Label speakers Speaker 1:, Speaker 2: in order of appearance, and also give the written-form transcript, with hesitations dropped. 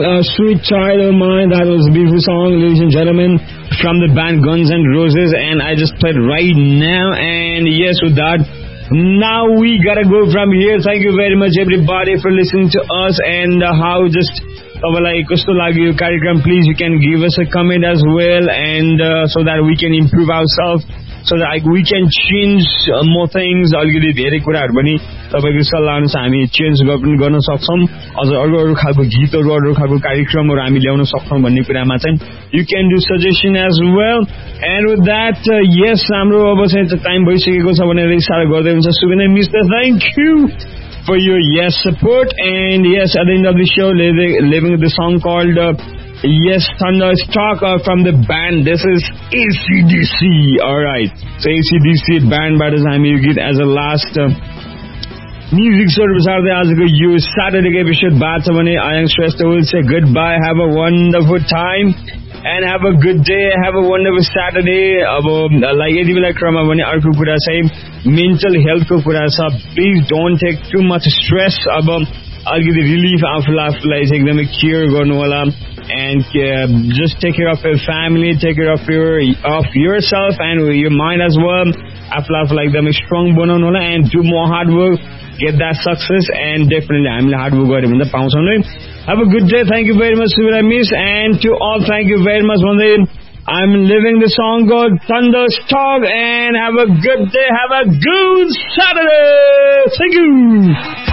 Speaker 1: Sweet Child of Mine, that was a beautiful song, ladies and gentlemen, from the band Guns N' Roses, and I just played right now, and yes, with that, now we gotta go from here. Thank you very much everybody for listening to us, and how just like kasto लाग्यो कार्यक्रम, please you can give us a comment as well, and so that we can improve ourselves, so that we can change more things. अलिकति धेरै कुराहरु पनि तपाईको सल्लाह अनुसार हामी चेन्ज गर्न सक्छौं, अझ अरु खालको गीतहरु अरु खालको कार्यक्रमहरु हामी ल्याउन सक्छौं भन्ने कुरामा चाहिँ you can do suggestion as well. And with that, yes, हाम्रो अब चाहिँ टाइम भइसकेको छ भनेर इशारा गर्दै हुन्छ Subina mister, thank you for your yes support. And yes, at the end of the show, leaving the song called yes, Thunderstruck from the band. This is AC/DC. Alright, so AC/DC band by the time you get as a last music service out there. As you Saturday episode baat cha bhane I am Shrestha will say goodbye, have a wonderful time and have a good day, have a wonderful Saturday. अब like यति बेला क्रममा भने अर्को कुरा चाहिँ mental हेल्थको कुरा छ. Please don't take too much stress. अब अलिकति रिलिफ आफूलाई चाहिँ एकदमै केयर गर्नु होला, and just take care of your family, take care of yourself and your mind as well. आफूलाई एकदमै स्ट्रङ बनाउनु होला, and do more hard work, get that success, and definitely हामीले हार्ड वर्क गर्यो भने त पाउँछौँ नै. Have a good day. Thank you very much, Subira Miss, and to all, thank you very much. I'm living the song called Thunderstruck, and have a good day. Have a good Saturday. Thank you.